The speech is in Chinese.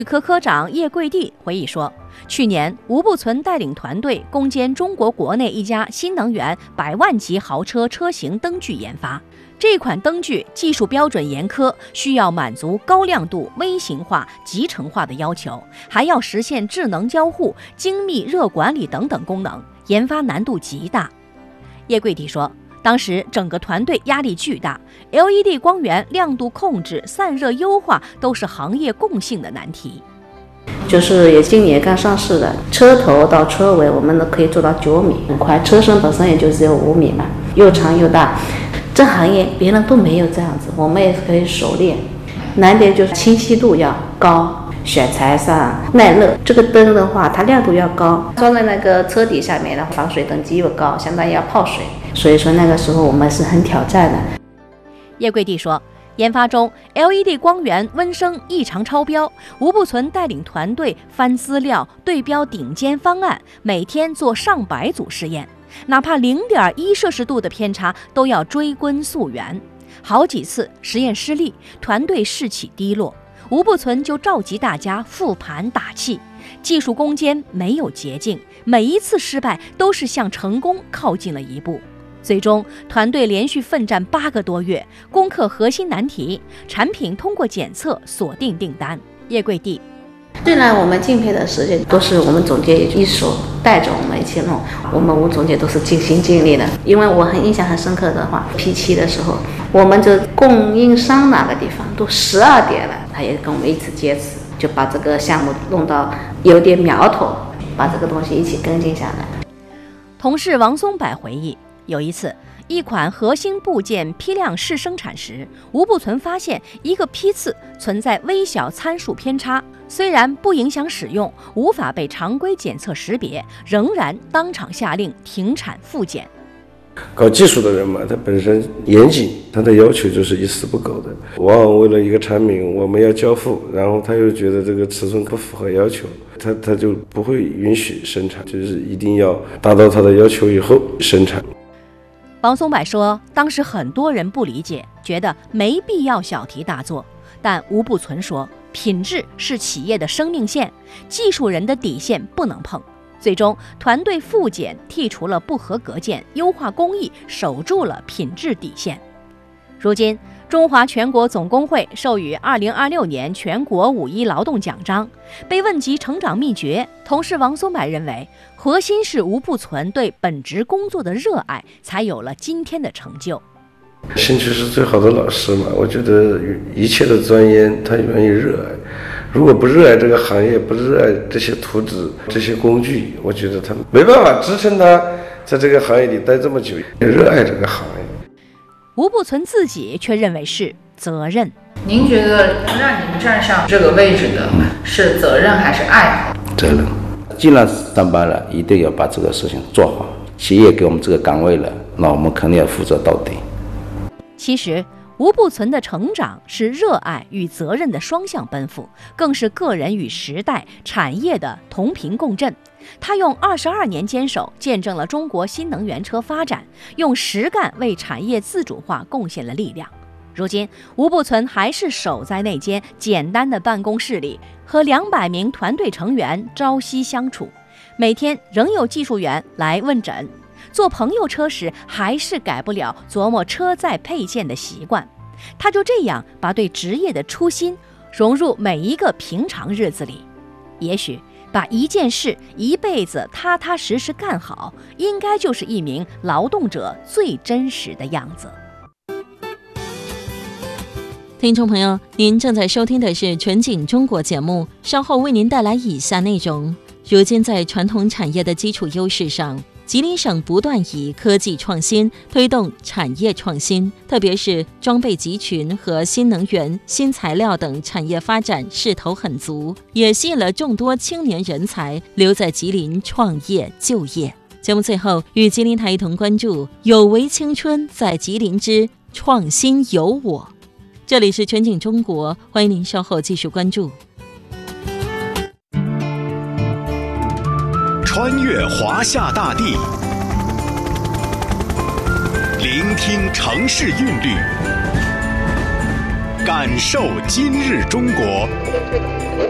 科科长叶桂地回忆说，去年吴步存带领团队攻坚中国国内一家新能源100万级豪车车型灯具研发。这款灯具技术标准严苛，需要满足高亮度、微型化、集成化的要求，还要实现智能交互、精密热管理等等功能，研发难度极大。叶桂地说，当时整个团队压力巨大 ，LED 光源亮度控制、散热优化都是行业共性的难题。 就是也今年刚上市的，车头到车尾我们都可以做到9米，很快。车身本身也就只有5米嘛，又长又大。这行业别人都没有这样子，我们也可以熟练。难点就是清晰度要高，选材上耐热。这个灯的话，它亮度要高，装在那个车底下面的防水等级又高，相当于要泡水。所以说那个时候我们是很挑战的。 叶桂地说，研发中 LED 光源温升异常超标，吴步存带领团队翻资料对标顶尖方案，每天做上百组试验，哪怕0.1摄氏度的偏差都要追根溯源。好几次实验失利，团队士气低落，吴步存就召集大家复盘打气。技术攻坚没有捷径，每一次失败都是向成功靠近了一步。最终，团队连续奋战8个多月，攻克核心难题，产品通过检测锁定订单。叶桂地， 虽然我们竞配的时间都是我们总监一手带着我们一起弄，我们吴总监都是尽心尽力的。因为我印象很深刻的话，P7的时候，我们这供应商那个地方都12点了，他也跟我们一起接词，就把这个项目弄到有点苗头，把这个东西一起跟进下来。 同事王松柏回忆，有一次，一款核心部件批量试生产时，吴步存发现一个批次存在微小参数偏差，虽然不影响使用，无法被常规检测识别，仍然当场下令停产复检。 搞技术的人嘛，他本身严谨，他的要求就是一丝不苟的。往往为了一个产品我们要交付，然后他又觉得这个尺寸不符合要求，他就不会允许生产，就是一定要达到他的要求以后生产。 王松柏说，当时很多人不理解，觉得没必要小题大做，但吴步存说，品质是企业的生命线，技术人的底线不能碰。最终，团队复检剔除了不合格件，优化工艺，守住了品质底线。如今，中华全国总工会授予2026年全国5一劳动奖章。被问及成长秘诀，同事王松柏认为，核心是吴步存对本职工作的热爱，才有了今天的成就。 兴趣是最好的老师嘛，我觉得一切的钻研他愿意热爱，如果不热爱这个行业，不热爱这些图纸这些工具，我觉得他没办法支撑他在这个行业里待这么久，热爱这个行业。 吴步存自己却认为是责任。 您觉得让您站上这个位置的是责任还是爱好？ 责任。 既然上班了，一定要把这个事情做好，企业给我们这个岗位了，那我们肯定要负责到底。 其实吴步存的成长是热爱与责任的双向奔赴，更是个人与时代、产业的同频共振。他用22年坚守，见证了中国新能源车发展，用实干为产业自主化贡献了力量。如今，吴步存还是守在那间简单的办公室里，和200名团队成员朝夕相处，每天仍有技术员来问诊。坐朋友车时，还是改不了琢磨车载配件的习惯。他就这样把对职业的初心融入每一个平常日子里。也许把一件事一辈子踏踏实实干好，应该就是一名劳动者最真实的样子。 听众朋友，您正在收听的是全景中国节目，稍后为您带来以下内容。如今在传统产业的基础优势上，吉林省不断以科技创新推动产业创新，特别是装备集群和新能源、新材料等产业发展势头很足，也吸引了众多青年人才留在吉林创业就业。节目最后与吉林台一同关注有为青春在吉林之创新有我。这里是全景中国，欢迎您稍后继续关注。 穿越华夏大地，聆听城市韵律，感受今日中国。